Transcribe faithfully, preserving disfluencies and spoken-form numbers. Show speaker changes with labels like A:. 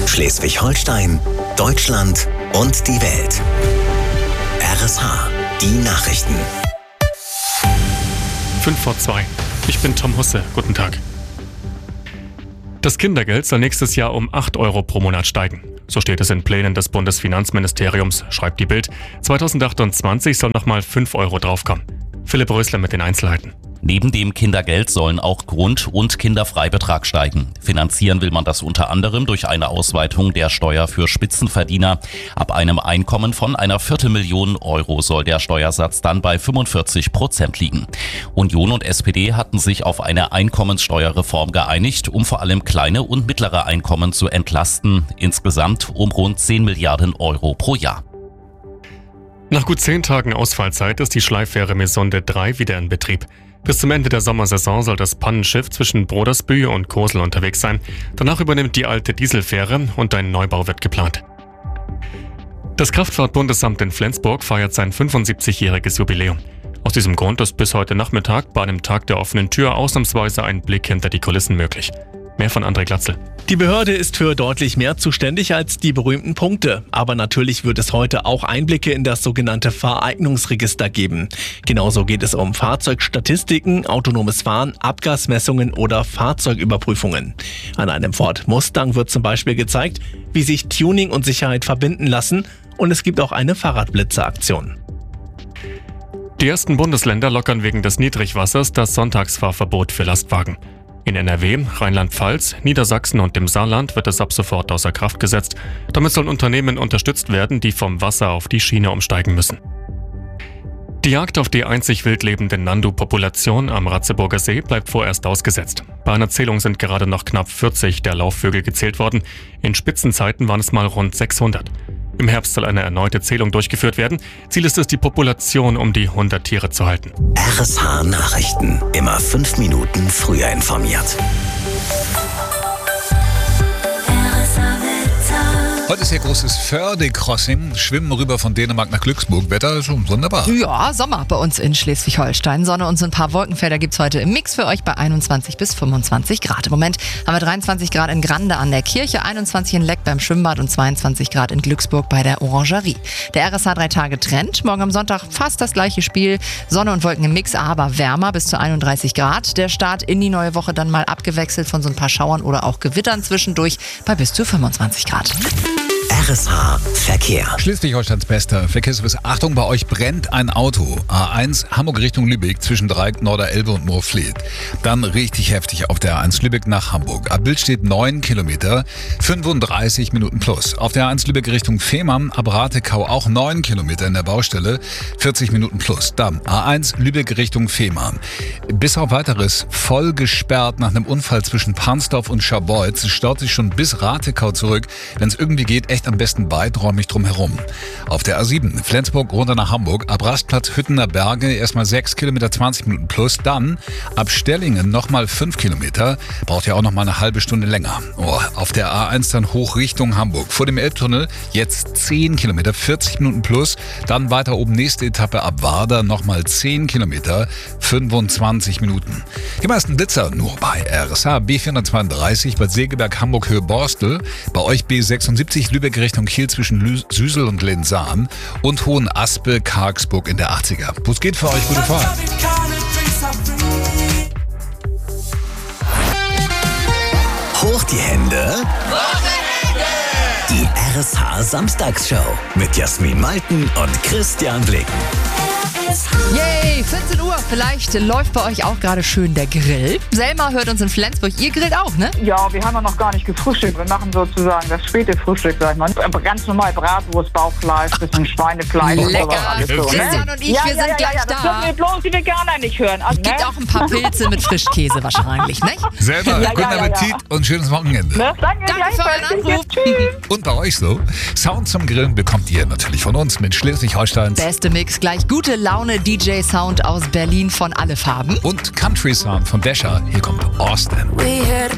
A: Schleswig-Holstein, Deutschland und die Welt. R S H, die Nachrichten.
B: Fünf vor zwei. Ich bin Tom Husse. Guten Tag. Das Kindergeld soll nächstes Jahr um acht Euro pro Monat steigen. So steht es in Plänen des Bundesfinanzministeriums, schreibt die Bild. zweitausendachtundzwanzig soll nochmal fünf Euro draufkommen. Philipp Rösler mit den Einzelheiten.
C: Neben dem Kindergeld sollen auch Grund- und Kinderfreibetrag steigen. Finanzieren will man das unter anderem durch eine Ausweitung der Steuer für Spitzenverdiener. Ab einem Einkommen von einer Viertelmillion Euro soll der Steuersatz dann bei fünfundvierzig Prozent liegen. Union und S P D hatten sich auf eine Einkommenssteuerreform geeinigt, um vor allem kleine und mittlere Einkommen zu entlasten. Insgesamt um rund zehn Milliarden Euro pro Jahr.
B: Nach gut zehn Tagen Ausfallzeit ist die Schleiffähre Mesonde drei wieder in Betrieb. Bis zum Ende der Sommersaison soll das Pannenschiff zwischen Brodersbühe und Kosel unterwegs sein. Danach übernimmt die alte Dieselfähre und ein Neubau wird geplant. Das Kraftfahrt-Bundesamt in Flensburg feiert sein fünfundsiebzigjähriges Jubiläum. Aus diesem Grund ist bis heute Nachmittag bei einem Tag der offenen Tür ausnahmsweise ein Blick hinter die Kulissen möglich. Mehr von André Glatzel.
D: Die Behörde ist für deutlich mehr zuständig als die berühmten Punkte. Aber natürlich wird es heute auch Einblicke in das sogenannte Fahreignungsregister geben. Genauso geht es um Fahrzeugstatistiken, autonomes Fahren, Abgasmessungen oder Fahrzeugüberprüfungen. An einem Ford Mustang wird zum Beispiel gezeigt, wie sich Tuning und Sicherheit verbinden lassen. Und es gibt auch eine Fahrradblitzer-Aktion.
B: Die ersten Bundesländer lockern wegen des Niedrigwassers das Sonntagsfahrverbot für Lastwagen. In N R W, Rheinland-Pfalz, Niedersachsen und dem Saarland wird es ab sofort außer Kraft gesetzt. Damit sollen Unternehmen unterstützt werden, die vom Wasser auf die Schiene umsteigen müssen. Die Jagd auf die einzig wild lebende Nandu-Population am Ratzeburger See bleibt vorerst ausgesetzt. Bei einer Zählung sind gerade noch knapp vierzig der Laufvögel gezählt worden. In Spitzenzeiten waren es mal rund sechshundert. Im Herbst soll eine erneute Zählung durchgeführt werden. Ziel ist es, die Population um die hundert Tiere zu halten.
A: R S H Nachrichten. Immer fünf Minuten früher informiert.
E: Heute ist hier großes Förde-Crossing. Schwimmen rüber von Dänemark nach Glücksburg. Wetter ist schon wunderbar.
F: Ja, Sommer bei uns in Schleswig-Holstein. Sonne und so ein paar Wolkenfelder gibt's heute im Mix für euch bei einundzwanzig bis fünfundzwanzig Grad. Im Moment haben wir dreiundzwanzig Grad in Grande an der Kirche, einundzwanzig in Leck beim Schwimmbad und zweiundzwanzig Grad in Glücksburg bei der Orangerie. Der R S H drei Tage Trend. Morgen am Sonntag fast das gleiche Spiel. Sonne und Wolken im Mix, aber wärmer bis zu einunddreißig Grad. Der Start in die neue Woche dann mal abgewechselt von so ein paar Schauern oder auch Gewittern zwischendurch bei bis zu fünfundzwanzig Grad.
A: R S H Verkehr.
E: Schleswig-Holsteins bester Verkehrsservice. Achtung, bei euch brennt ein Auto. A eins Hamburg Richtung Lübeck zwischen Dreieck, Norderelbe und Moorfleet. Dann richtig heftig auf der A eins Lübeck nach Hamburg. Ab Bild steht neun Kilometer, fünfunddreißig Minuten plus. Auf der A eins Lübeck Richtung Fehmarn, ab Ratekau auch neun Kilometer in der Baustelle, vierzig Minuten plus. Dann A eins Lübeck Richtung Fehmarn. Bis auf weiteres voll gesperrt nach einem Unfall zwischen Pansdorf und Scharbeutz. Es staut sich schon bis Ratekau zurück. Wenn es irgendwie geht, echt am besten weiträumig drumherum. Auf der A sieben, Flensburg runter nach Hamburg, ab Rastplatz Hüttener Berge erstmal sechs Kilometer, zwanzig Minuten plus. Dann ab Stellingen nochmal fünf Kilometer, braucht ja auch nochmal eine halbe Stunde länger. Oh, auf der A eins dann hoch Richtung Hamburg. Vor dem Elbtunnel jetzt zehn Kilometer, vierzig Minuten plus. Dann weiter oben nächste Etappe ab Warder, nochmal zehn Kilometer, fünfundzwanzig Minuten. Die meisten Blitzer nur bei R S H B vierhundertzweiunddreißig, Bad Segeberg, Hamburg, Höhe Borstel. Bei euch B sechsundsiebzig, Lübeck Richtung Kiel zwischen Lü- Süsel und Lensahn und Hohenaspe, Kargsburg in der achtziger. Wo es geht für euch, gute Fahrt.
A: Hoch die Hände. Die R S H Samstagsshow mit Jasmin Malten und Christian Blicken.
F: Yay, vierzehn Uhr. Vielleicht läuft bei euch auch gerade schön der Grill. Selma hört uns in Flensburg. Ihr grillt auch, ne?
G: Ja, wir haben ja noch gar nicht gefrühstückt. Wir machen sozusagen das späte Frühstück, sag ich mal. Aber ganz normal Bratwurst, Bauchfleisch, bisschen Schweinefleisch. Und
F: Lecker.
G: sowas alles so,
F: Christian
G: ne?
F: und ich,
G: ja,
F: wir
G: ja,
F: sind
G: ja,
F: gleich
G: ja,
F: da.
G: Das dürfen wir bloß die Veganer nicht hören. Also,
F: Es gibt
G: ne?
F: auch ein paar Pilze mit Frischkäse wahrscheinlich, ne?
E: Selber,
G: Ja,
E: guten
G: ja, ja,
E: Appetit
G: ja.
E: und schönes Wochenende.
G: Ne? Danke,
F: Danke für euren Anruf.
G: Tschüss.
E: Und bei euch so? Sound zum Grillen bekommt ihr natürlich von uns mit Schleswig-Holsteins
F: Beste Mix, gleich gute Laune D J-Sound aus Berlin von Alle Farben.
E: und Country Sound von Desha. Hier kommt Austin.
H: We had